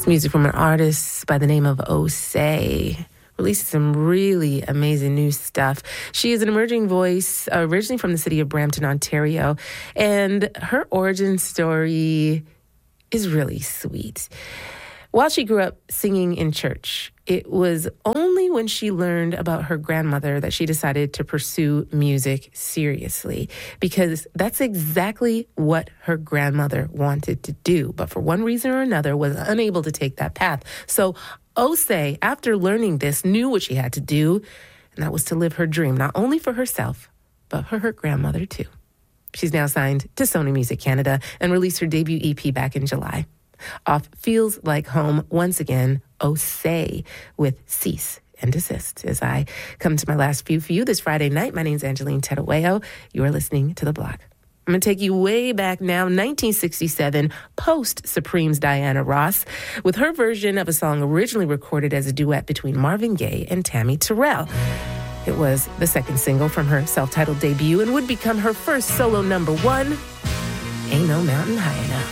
Music from an artist by the name of Osei. Released some really amazing new stuff. She is an emerging voice, originally from the city of Brampton, Ontario, and her origin story is really sweet. While she grew up singing in church, it was only when she learned about her grandmother that she decided to pursue music seriously, because that's exactly what her grandmother wanted to do, but for one reason or another was unable to take that path. So Osei, after learning this, knew what she had to do, and that was to live her dream, not only for herself, but for her grandmother too. She's now signed to Sony Music Canada and released her debut EP back in July. Off Feels Like Home, once again, Osei with Cease and Desist. As I come to my last few for you this Friday night, my name's Angeline Tedaweo. You are listening to The Block. I'm going to take you way back now, 1967, post-Supreme's Diana Ross, with her version of a song originally recorded as a duet between Marvin Gaye and Tammy Terrell. It was the second single from her self-titled debut and would become her first solo number one, Ain't No Mountain High Enough.